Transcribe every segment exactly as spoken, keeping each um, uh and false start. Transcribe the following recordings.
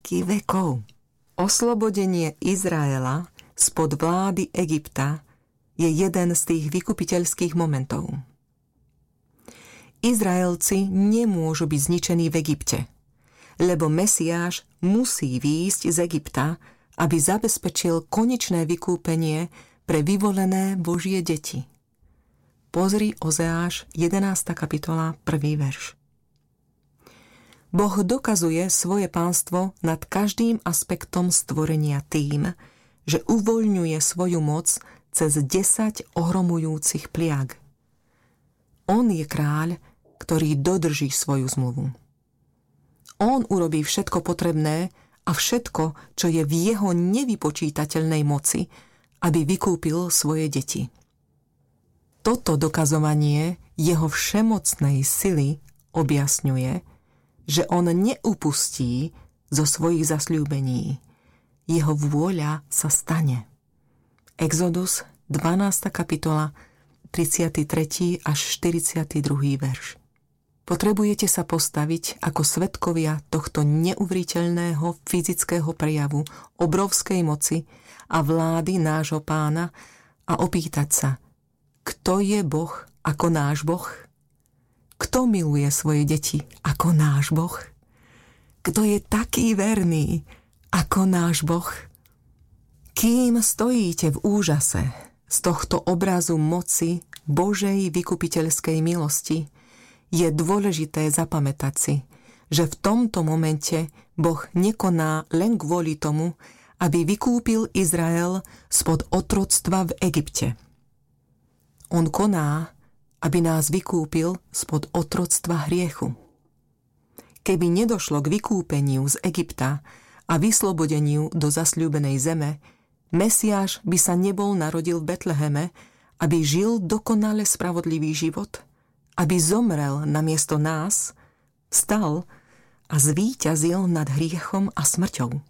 veky vekov. Oslobodenie Izraela spod vlády Egypta je jeden z tých vykupiteľských momentov. Izraelci nemôžu byť zničení v Egypte, lebo Mesiáš musí výjsť z Egypta, aby zabezpečil konečné vykúpenie pre vyvolené Božie deti. Pozri Ozeáš jedenásta kapitola, prvý verš. Boh dokazuje svoje pánstvo nad každým aspektom stvorenia tým, že uvoľňuje svoju moc cez desať ohromujúcich pliag. On je kráľ, ktorý dodrží svoju zmluvu. On urobí všetko potrebné a všetko, čo je v jeho nevypočítateľnej moci, aby vykúpil svoje deti. Toto dokazovanie jeho všemocnej sily objasňuje, že on neupustí zo svojich zasľúbení. Jeho vôľa sa stane. Exodus dvanásta kapitola, tridsiaty tretí až štyridsiaty druhý verš. Potrebujete sa postaviť ako svedkovia tohto neuveriteľného fyzického prejavu obrovskej moci a vlády nášho Pána a opýtať sa, kto je Boh ako náš Boh? Kto miluje svoje deti ako náš Boh? Kto je taký verný ako náš Boh? Kým stojíte v úžase z tohto obrazu moci Božej vykupiteľskej milosti, je dôležité zapamätať si, že v tomto momente Boh nekoná len kvôli tomu, aby vykúpil Izrael spod otroctva v Egypte. On koná, aby nás vykúpil spod otroctva hriechu. Keby nedošlo k vykúpeniu z Egypta a vyslobodeniu do zasľúbenej zeme, Mesiáš by sa nebol narodil v Betleheme, aby žil dokonale spravodlivý život, aby zomrel namiesto nás, vstal a zvíťazil nad hriechom a smrťou.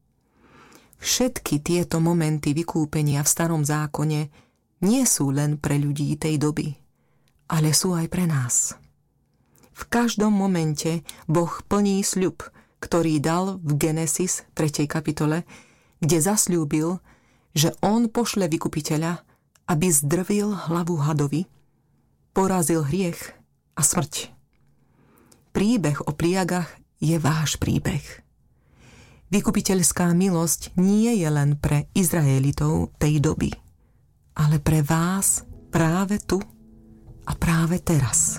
Všetky tieto momenty vykúpenia v starom zákone nie sú len pre ľudí tej doby, ale sú aj pre nás. V každom momente Boh plní sľub, ktorý dal v Genesis tretej kapitole, kde zasľúbil, že on pošle vykupiteľa, aby zdrvil hlavu hadovi, porazil hriech a smrť. Príbeh o pliagach je váš príbeh. Vykupiteľská milosť nie je len pre Izraelitov tej doby, ale pre vás práve tu a práve teraz.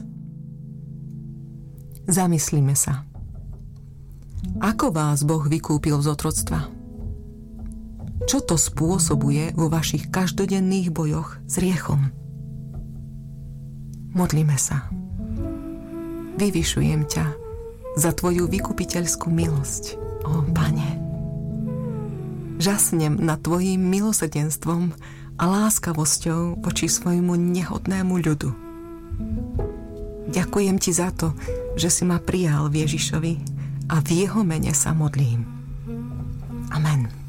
Zamyslíme sa. Ako vás Boh vykúpil z otroctva? Čo to spôsobuje vo vašich každodenných bojoch s hriechom? Modlíme sa. Vyvyšujem ťa za tvoju vykupiteľskú milosť, ó Pane. Žasnem nad tvojím milosrdenstvom a láskavosťou voči svojmu nehodnému ľudu. Ďakujem ti za to, že si ma prijal v Ježišovi a v jeho mene sa modlím. Amen.